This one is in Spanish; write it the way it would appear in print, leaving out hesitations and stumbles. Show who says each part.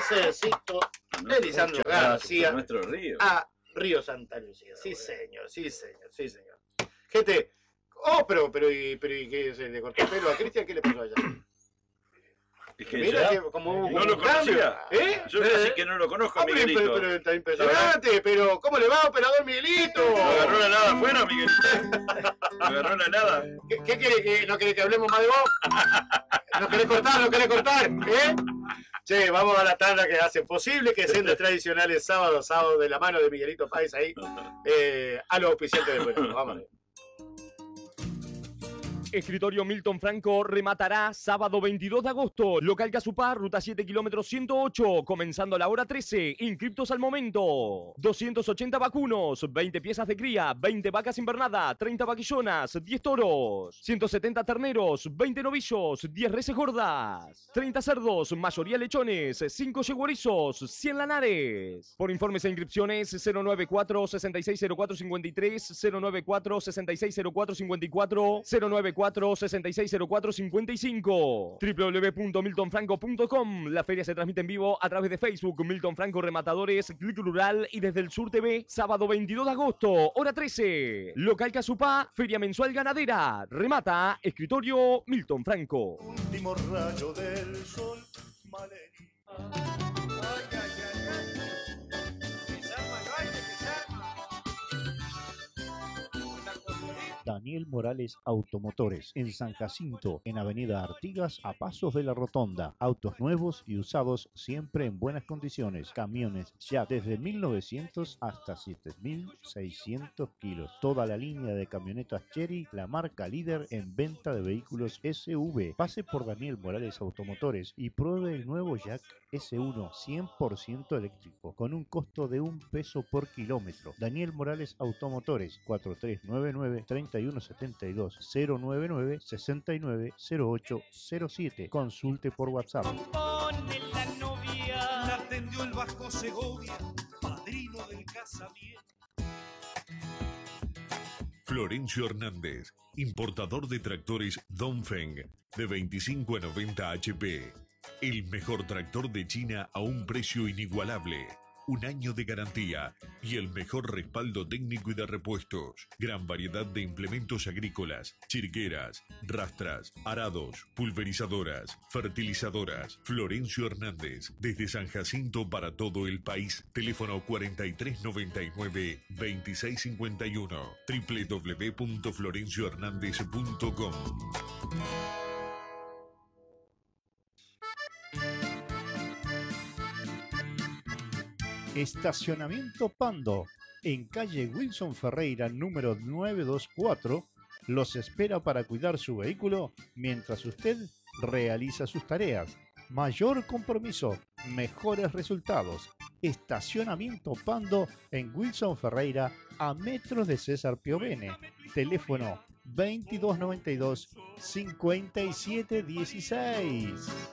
Speaker 1: pasecito de Lisandro García
Speaker 2: nuestro río.
Speaker 1: a Río Santa Lucía. Sí, señor, sí, señor, sí, señor. Gente, pero ¿y qué se le cortó el pelo a Cristian? ¿Qué le pasó allá?
Speaker 2: Es que
Speaker 1: Mira
Speaker 2: ya
Speaker 1: que como
Speaker 2: no lo conocía. Yo casi que no lo conozco a Miguelito.
Speaker 1: Pero está impresionante, pero ¿cómo le va, operador Miguelito?
Speaker 2: ¿Lo agarró la nada afuera, Miguelito? ¿Lo agarró la nada?
Speaker 1: ¿Qué quiere? ¿Que no quiere que hablemos más de vos? ¿No querés cortar? ¿No querés cortar? Che, vamos a la tanda que hace posible que sean los tradicionales sábados de la mano de Miguelito Páez ahí, a los auspiciantes de Buenos. Vamos a ver.
Speaker 3: Escritorio Milton Franco rematará sábado 22 de agosto. Local Casupá, ruta 7 kilómetros 108, comenzando a la hora 13. Inscriptos al momento. 280 vacunos, 20 piezas de cría, 20 vacas invernadas, 30 vaquillonas, 10 toros, 170 terneros, 20 novillos, 10 reses gordas, 30 cerdos, mayoría lechones, 5 yeguerizos, 100 lanares. Por informes e inscripciones 094-6604-53, 094-6604-54, 094-6604-55, www.miltonfranco.com. La feria se transmite en vivo a través de Facebook, Milton Franco Rematadores, Click Rural y desde el Sur TV, sábado 22 de agosto, hora 13. Local Casupá, feria mensual ganadera. Remata, escritorio Milton Franco.
Speaker 4: Último rayo del sol, Malení. Ay, ay, ay, ay. Que se arma el baile, que se arma.
Speaker 5: Daniel Morales Automotores, en San Jacinto, en Avenida Artigas, a pasos de la Rotonda. Autos nuevos y usados siempre en buenas condiciones. Camiones ya desde 1900 hasta 7600 kilos. Toda la línea de camionetas Chery, la marca líder en venta de vehículos SUV. Pase por Daniel Morales Automotores y pruebe el nuevo Jack S1 100% eléctrico, con un costo de $1 por kilómetro. Daniel Morales Automotores, 4399-31720, consulte por WhatsApp.
Speaker 4: Compone la novia, la atendió el Vasco Segovia, padrino del casamiento.
Speaker 6: Florencio Hernández, importador de tractores Dongfeng de 25 a 90 HP. El mejor tractor de China a un precio inigualable. Un año de garantía y el mejor respaldo técnico y de repuestos. Gran variedad de implementos agrícolas, chirqueras, rastras, arados, pulverizadoras, fertilizadoras. Florencio Hernández, desde San Jacinto para todo el país. Teléfono 4399-2651. www.florenciohernandez.com.
Speaker 5: Estacionamiento Pando, en calle Wilson Ferreira, número 924, los espera para cuidar su vehículo mientras usted realiza sus tareas. Mayor compromiso, mejores resultados. Estacionamiento Pando en Wilson Ferreira, a metros de César Piovene. Teléfono 2292-5716.